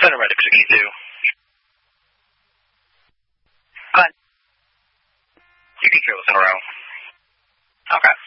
Center Medic 62. Go ahead. You can show us in a row. Okay.